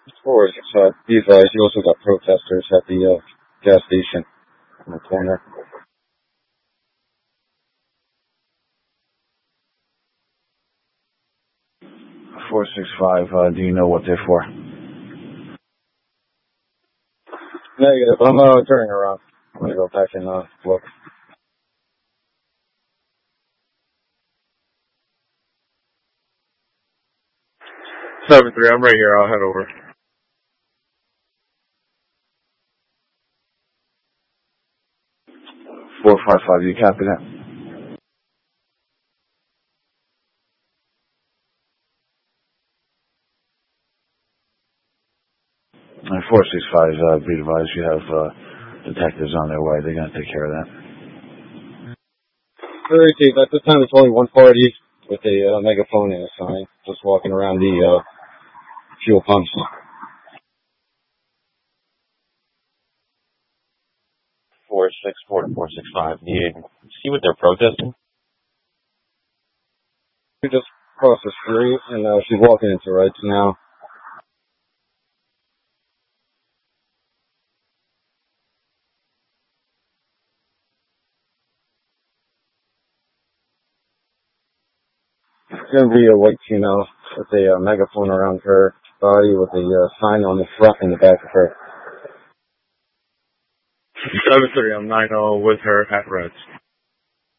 Of course, be advised, you also got protesters at the gas station in the corner. 465, do you know what they're for? Negative. I'm turning around. I'm gonna go back and look. 7-3, I'm right here. I'll head over. 455, you copy that? And 465, be advised, you have detectives on their way. They're going to take care of that. Very deep. At this time, it's only one party with a megaphone and a sign, just walking around the fuel pumps. 464 to 465. Do you see what they're protesting? We just crossed the street, and she's walking into rights now. It's going to be a white female with a megaphone around her body with a sign on the front and the back of her. 7-3, I'm 9-0 with her at Reds.